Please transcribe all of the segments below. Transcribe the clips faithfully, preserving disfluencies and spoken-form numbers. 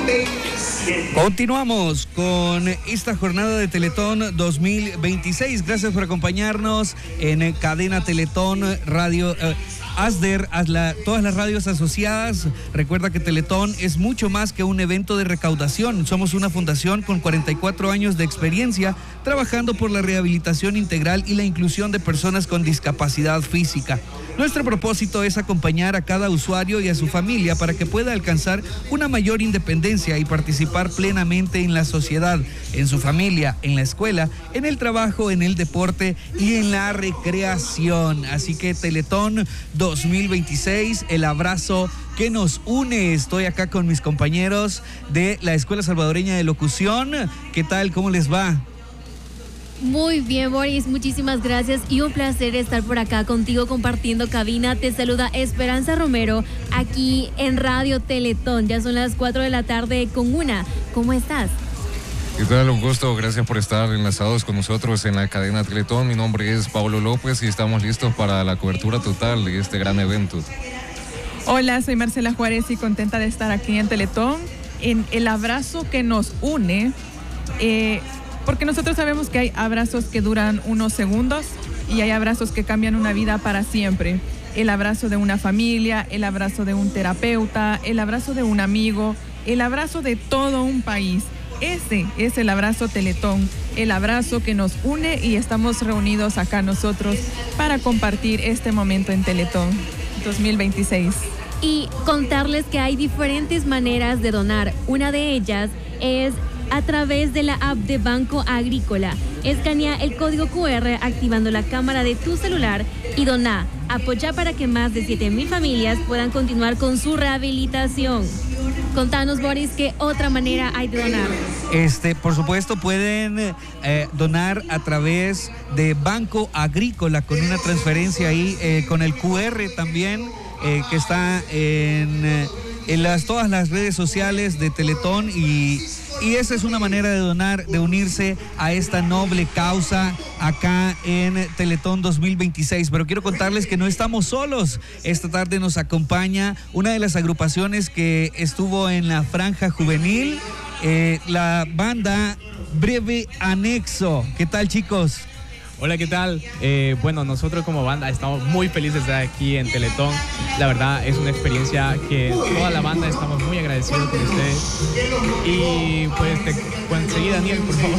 Continuamos con esta jornada de Teletón dos mil veintiséis. Gracias por acompañarnos en Cadena Teletón Radio. Eh, ASDER, ASLA, todas las radios asociadas. Recuerda que Teletón es mucho más que un evento de recaudación. Somos una fundación con cuarenta y cuatro años de experiencia trabajando por la rehabilitación integral y la inclusión de personas con discapacidad física. Nuestro propósito es acompañar a cada usuario y a su familia para que pueda alcanzar una mayor independencia y participar plenamente en la sociedad, en su familia, en la escuela, en el trabajo, en el deporte y en la recreación. Así que Teletón dos mil veintiséis, el abrazo que nos une. Estoy acá con mis compañeros de la Escuela Salvadoreña de Locución. ¿Qué tal? ¿Cómo les va? Muy bien, Boris, muchísimas gracias y un placer estar por acá contigo compartiendo cabina. Te saluda Esperanza Romero aquí en Radio Teletón. Ya son las cuatro de la tarde con una. ¿Cómo estás? ¿Qué tal? Un gusto, gracias por estar enlazados con nosotros en la cadena Teletón. Mi nombre es Pablo López y estamos listos para la cobertura total de este gran evento. Hola, soy Marcela Juárez y contenta de estar aquí en Teletón, en el abrazo que nos une, eh, porque nosotros sabemos que hay abrazos que duran unos segundos y hay abrazos que cambian una vida para siempre. El abrazo de una familia, el abrazo de un terapeuta, el abrazo de un amigo, el abrazo de todo un país. Ese es el abrazo Teletón, el abrazo que nos une y estamos reunidos acá nosotros para compartir este momento en Teletón dos mil veintiséis. Y contarles que hay diferentes maneras de donar. Una de ellas es a través de la app de Banco Agrícola. Escanea el código cu erre activando la cámara de tu celular y dona. Apoya para que más de siete mil familias puedan continuar con su rehabilitación. Contanos, Boris, ¿qué otra manera hay de donar? Este, por supuesto, pueden eh, donar a través de Banco Agrícola con una transferencia ahí, eh, con el cu erre también, eh, que está en, eh, en las, todas las redes sociales de Teletón y... Y esa es una manera de donar, de unirse a esta noble causa acá en Teletón dos mil veintiséis. Pero quiero contarles que no estamos solos. Esta tarde nos acompaña una de las agrupaciones que estuvo en la franja juvenil, eh, la banda Breve Anexo. ¿Qué tal, chicos? Hola, ¿qué tal? Eh, bueno, nosotros como banda estamos muy felices de estar aquí en Teletón. La verdad es una experiencia que toda la banda estamos muy agradecidos con ustedes. Y pues, te, pues seguí, Daniel, por favor.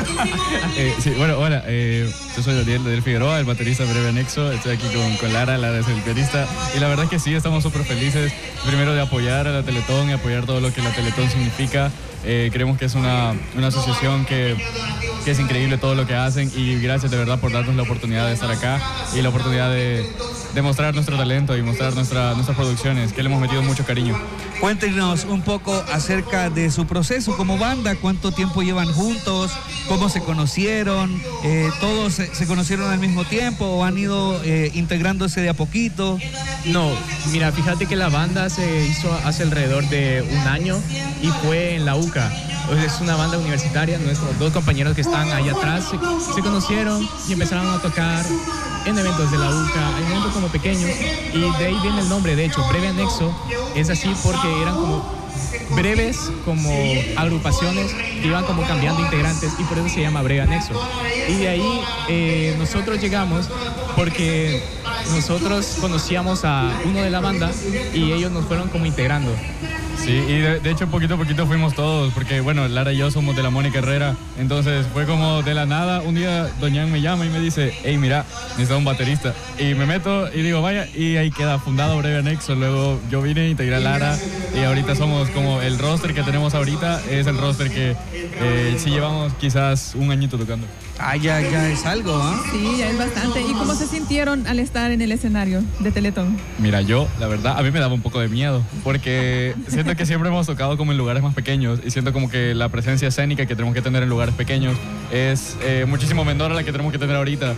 eh, sí, bueno, hola, eh, yo soy Daniel, Daniel Figueroa, el baterista Breve Anexo. Estoy aquí con, con Lara, Lara es el pianista. Y la verdad es que sí, estamos súper felices, primero de apoyar a la Teletón y apoyar todo lo que la Teletón significa. Eh, creemos que es una, una asociación que, que es increíble todo lo que hacen y gracias de verdad por darnos la oportunidad de estar acá y la oportunidad de, de mostrar nuestro talento y mostrar nuestra, nuestras producciones, que le hemos metido mucho cariño. Cuéntenos un poco acerca de su proceso como banda, cuánto tiempo llevan juntos, cómo se conocieron, eh, todos se, se conocieron al mismo tiempo o han ido eh, integrándose de a poquito. No, mira, fíjate que la banda se hizo hace alrededor de un año y fue en la U C A. Es una banda universitaria, nuestros dos compañeros que están ahí atrás se, se conocieron y empezaron a tocar en eventos de la U C A, en eventos como pequeños, y de ahí viene el nombre. De hecho, Breve Anexo es así porque eran como breves, como agrupaciones que iban como cambiando integrantes y por eso se llama Breve Anexo. Y de ahí eh, nosotros llegamos porque nosotros conocíamos a uno de la banda y ellos nos fueron como integrando. Sí, y de, de hecho poquito a poquito fuimos todos, porque bueno, Lara y yo somos de la Mónica Herrera, entonces fue como de la nada, un día Doñán me llama y me dice, hey, mira, necesito un baterista, y me meto y digo, vaya, y ahí queda fundado Breve Anexo. Luego yo vine, integré a Lara, y ahorita somos como el roster que tenemos ahorita, es el roster que eh, sí llevamos quizás un añito tocando. Ah, ya, ya es algo, ¿ah? ¿eh? Sí, ya es bastante. ¿Y cómo se sintieron al estar en el escenario de Teletón? Mira, yo, la verdad, a mí me daba un poco de miedo, porque siento que siempre hemos tocado como en lugares más pequeños y siento como que la presencia escénica que tenemos que tener en lugares pequeños es eh, muchísimo menor a la que tenemos que tener ahorita.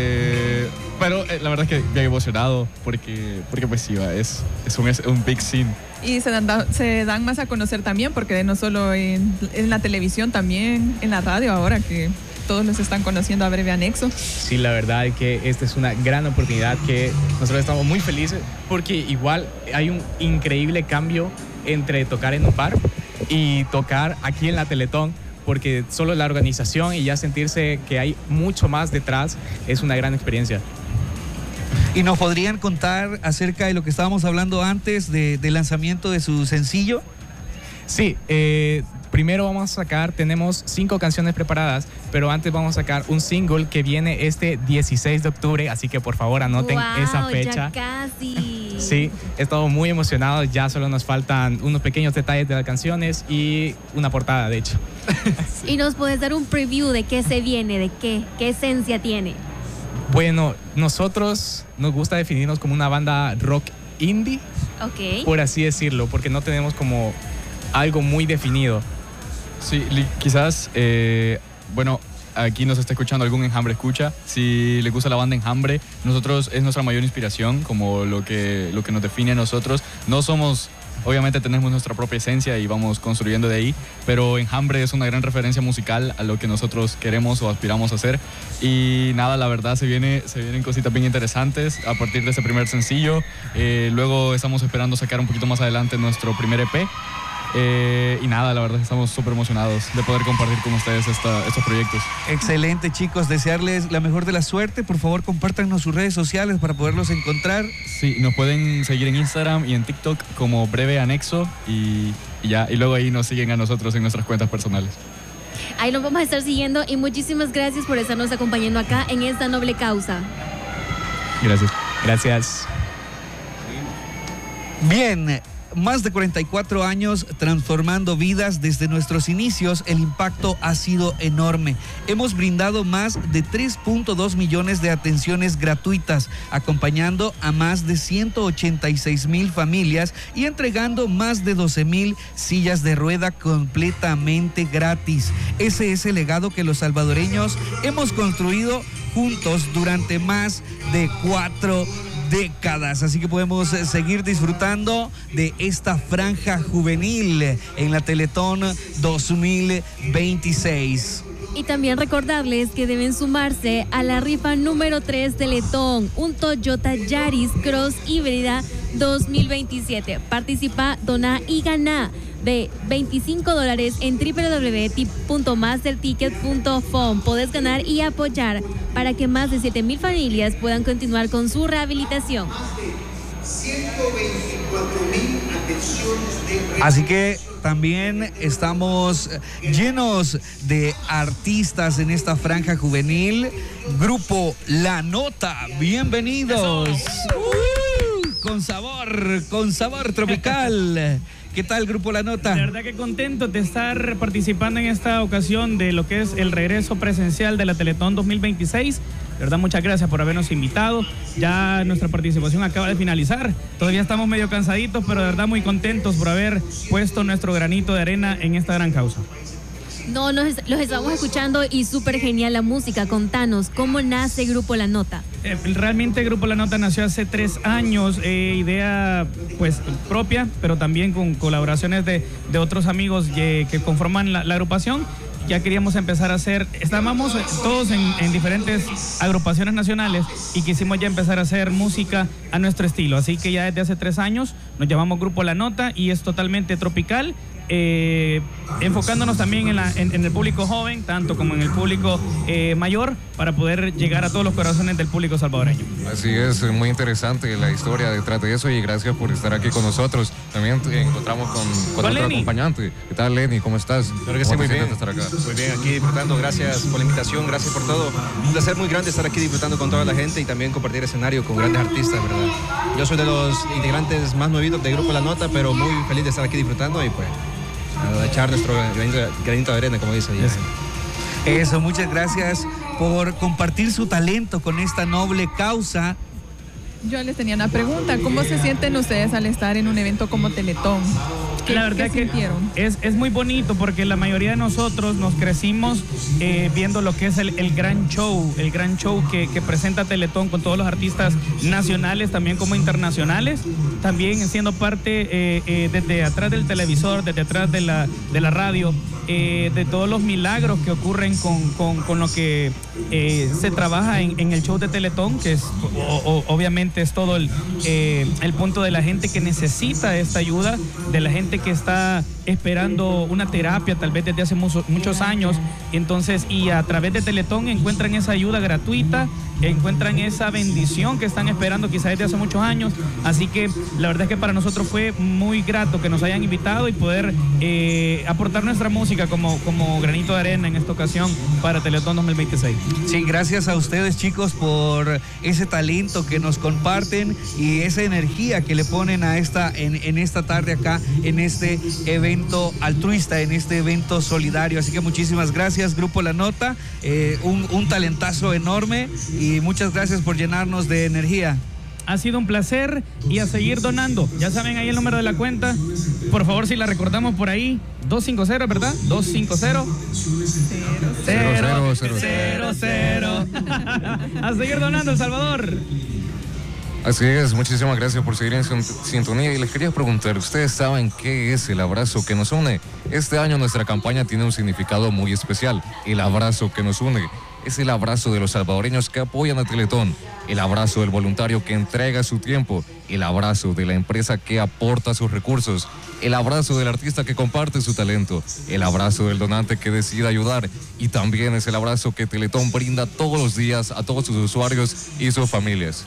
Eh, pero eh, la verdad es que bien emocionado, porque, porque pues sí, va, es, es, un, es un big scene. Y se dan, se dan más a conocer también, porque no solo en, en la televisión, también en la radio ahora que todos los están conociendo a Breve Anexo. Sí, la verdad es que esta es una gran oportunidad que nosotros estamos muy felices porque igual hay un increíble cambio entre tocar en un bar y tocar aquí en la Teletón, porque solo la organización y ya sentirse que hay mucho más detrás es una gran experiencia. ¿Y nos podrían contar acerca de lo que estábamos hablando antes de, del lanzamiento de su sencillo? Sí, eh, primero vamos a sacar, tenemos cinco canciones preparadas, pero antes vamos a sacar un single que viene este dieciséis de octubre, así que por favor anoten wow, esa fecha. Ya casi. Sí, estamos muy emocionados, ya solo nos faltan unos pequeños detalles de las canciones y una portada, de hecho. Sí. ¿Y nos puedes dar un preview de qué se viene, de qué, qué esencia tiene? Bueno, nosotros nos gusta definirnos como una banda rock indie, okay, por así decirlo, porque no tenemos como algo muy definido. Sí, quizás, eh, bueno, aquí nos está escuchando algún Enjambre Escucha. Si le gusta la banda Enjambre, nosotros es nuestra mayor inspiración, como lo que, lo que nos define a nosotros. No somos, obviamente tenemos nuestra propia esencia y vamos construyendo de ahí, pero Enjambre es una gran referencia musical a lo que nosotros queremos o aspiramos a hacer. Y nada, la verdad se, viene, se vienen cositas bien interesantes a partir de ese primer sencillo. Eh, luego estamos esperando sacar un poquito más adelante nuestro primer E P. Eh, y nada, la verdad estamos súper emocionados de poder compartir con ustedes esta, estos proyectos. Excelente, chicos, desearles la mejor de la suerte. Por favor, compártanos sus redes sociales para poderlos encontrar. Sí, nos pueden seguir en Instagram y en TikTok como Breve Anexo y, y ya, y luego ahí nos siguen a nosotros en nuestras cuentas personales. Ahí nos vamos a estar siguiendo y muchísimas gracias por estarnos acompañando acá en esta noble causa. Gracias. Gracias. Bien. Más de cuarenta y cuatro años transformando vidas desde nuestros inicios, el impacto ha sido enorme. Hemos brindado más de tres punto dos millones de atenciones gratuitas, acompañando a más de ciento ochenta y seis mil familias y entregando más de doce mil sillas de rueda completamente gratis. Ese es el legado que los salvadoreños hemos construido juntos durante más de cuatro décadas, así que podemos seguir disfrutando de esta franja juvenil en la Teletón dos mil veintiséis. Y también recordarles que deben sumarse a la rifa número tres Teletón, un Toyota Yaris Cross híbrida dos mil veintisiete. Participa, dona y gana de veinticinco dólares en doble u doble u doble u punto masterticket punto com. Podés ganar y apoyar para que más de siete mil familias puedan continuar con su rehabilitación. Así que también estamos llenos de artistas en esta franja juvenil. Grupo La Nota, bienvenidos. Uh, con sabor, con sabor tropical. ¿Qué tal, Grupo La Nota? De verdad que contento de estar participando en esta ocasión de lo que es el regreso presencial de la Teletón dos mil veintiséis. De verdad, muchas gracias por habernos invitado. Ya nuestra participación acaba de finalizar. Todavía estamos medio cansaditos, pero de verdad muy contentos por haber puesto nuestro granito de arena en esta gran causa. No, los, los estamos escuchando y súper genial la música. Contanos, ¿cómo nace Grupo La Nota? Eh, realmente Grupo La Nota nació hace tres años, eh, idea pues propia, pero también con colaboraciones de, de otros amigos que, que conforman la, la agrupación. Ya queríamos empezar a hacer, estábamos todos en, en diferentes agrupaciones nacionales y quisimos ya empezar a hacer música a nuestro estilo. Así que ya desde hace tres años nos llamamos Grupo La Nota y es totalmente tropical. Eh, enfocándonos también en, la, en, en el público joven, tanto como en el público eh, mayor, para poder llegar a todos los corazones del público salvadoreño. Así es, muy interesante la historia detrás de eso y gracias por estar aquí con nosotros. También te encontramos con, con otro Lenny. acompañante. ¿Qué tal, Lenny? ¿Cómo estás? Claro que sí, muy bien. Estar acá? Muy bien, aquí disfrutando. Gracias por la invitación, gracias por todo. Un placer muy grande estar aquí disfrutando con toda la gente y también compartir escenario con grandes artistas, ¿verdad? Yo soy de los integrantes más nuevitos del Grupo La Nota, pero muy feliz de estar aquí disfrutando y pues a echar nuestro granito, granito de arena, como dice ahí. Eso, muchas gracias por compartir su talento con esta noble causa. Yo les tenía una pregunta. ¿Cómo se sienten ustedes al estar en un evento como Teletón? ¿Qué, la verdad qué que sintieron? es, es muy bonito porque la mayoría de nosotros nos crecimos eh, viendo lo que es el, el gran show, el gran show que, que presenta Teletón con todos los artistas nacionales, también como internacionales, también siendo parte eh, eh, desde atrás del televisor, desde atrás de la, de la radio, eh, de todos los milagros que ocurren con, con, con lo que eh, se trabaja en, en el show de Teletón, que es o, o, obviamente es todo el, eh, el punto de la gente que necesita esta ayuda, de la gente que está esperando una terapia tal vez desde hace mucho, muchos años. Entonces, y a través de Teletón encuentran esa ayuda gratuita, encuentran esa bendición que están esperando quizás desde hace muchos años. Así que la verdad es que para nosotros fue muy grato que nos hayan invitado y poder eh, aportar nuestra música como, como granito de arena en esta ocasión para Teletón dos mil veintiséis. Sí, gracias a ustedes, chicos, por ese talento que nos comparten y esa energía que le ponen a esta en, en esta tarde acá, en este evento altruista, en este evento solidario. Así que muchísimas gracias, Grupo La Nota, eh, un, un talentazo enorme y muchas gracias por llenarnos de energía. Ha sido un placer y a seguir donando. Ya saben ahí el número de la cuenta. Por favor, si la recordamos por ahí, dos cinco cero, ¿verdad? dos cinco cero cero cero cero. A seguir donando, El Salvador. Así es, muchísimas gracias por seguir en sintonía y les quería preguntar, ¿ustedes saben qué es el abrazo que nos une? Este año nuestra campaña tiene un significado muy especial, el abrazo que nos une. Es el abrazo de los salvadoreños que apoyan a Teletón, el abrazo del voluntario que entrega su tiempo, el abrazo de la empresa que aporta sus recursos, el abrazo del artista que comparte su talento, el abrazo del donante que decide ayudar y también es el abrazo que Teletón brinda todos los días a todos sus usuarios y sus familias.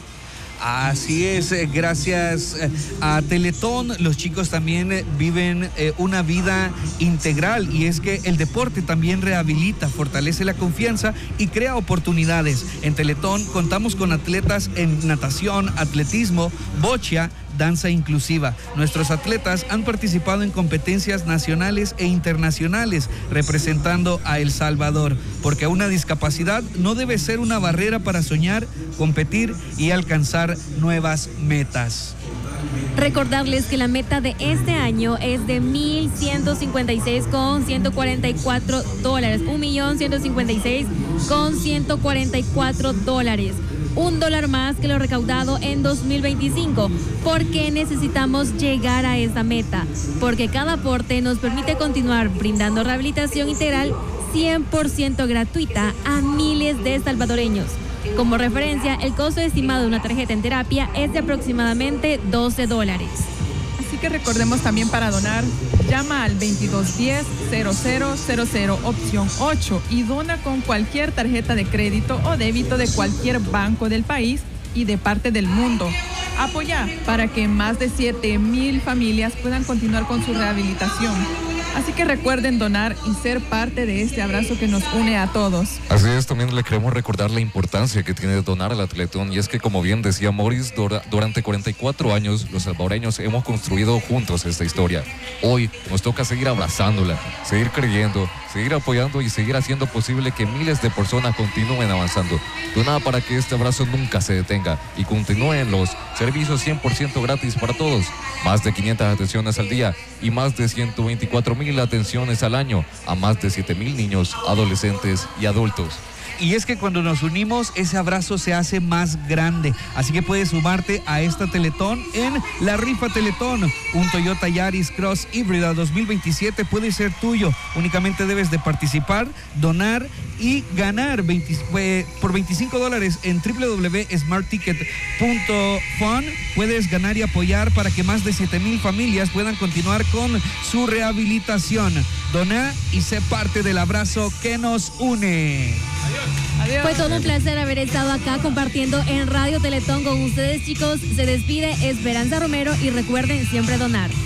Así es, gracias a Teletón los chicos también viven eh, una vida integral y es que el deporte también rehabilita, fortalece la confianza y crea oportunidades. En Teletón contamos con atletas en natación, atletismo, bocha, danza inclusiva. Nuestros atletas han participado en competencias nacionales e internacionales representando a El Salvador, porque una discapacidad no debe ser una barrera para soñar, competir y alcanzar nuevas metas. Recordarles que la meta de este año es de mil ciento cincuenta y seis con ciento cuarenta y cuatro dólares, un millón ciento cincuenta y seis con ciento cuarenta y cuatro dólares. Un dólar más que lo recaudado en dos mil veinticinco. ¿Por qué necesitamos llegar a esa meta? Porque cada aporte nos permite continuar brindando rehabilitación integral cien por ciento gratuita a miles de salvadoreños. Como referencia, el costo estimado de una tarjeta en terapia es de aproximadamente doce dólares. Así que recordemos también para donar, llama al veintidós diez cero cero cero cero opción ocho y dona con cualquier tarjeta de crédito o débito de cualquier banco del país y de parte del mundo. Apoya para que más de siete mil familias puedan continuar con su rehabilitación. Así que recuerden donar y ser parte de este abrazo que nos une a todos. Así es, también le queremos recordar la importancia que tiene donar al Teletón y es que, como bien decía Morris, durante cuarenta y cuatro años los salvadoreños hemos construido juntos esta historia. Hoy nos toca seguir abrazándola, seguir creyendo, seguir apoyando y seguir haciendo posible que miles de personas continúen avanzando. Donada para que este abrazo nunca se detenga y continúen los servicios cien por ciento gratis para todos. Más de quinientas atenciones al día y más de ciento veinticuatro mil atenciones al año a más de siete mil niños, adolescentes y adultos. Y es que cuando nos unimos, ese abrazo se hace más grande. Así que puedes sumarte a esta Teletón en la rifa Teletón. Un Toyota Yaris Cross híbrida dos mil veintisiete puede ser tuyo. Únicamente debes de participar, donar y ganar veinte, eh, por veinticinco dólares en doble u doble u doble u punto smart ticket punto fun. Puedes ganar y apoyar para que más de siete mil familias puedan continuar con su rehabilitación. Dona y sé parte del abrazo que nos une. Adiós. Fue todo un placer haber estado acá compartiendo en Radio Teletón con ustedes, chicos. Se despide Esperanza Romero y recuerden siempre donar.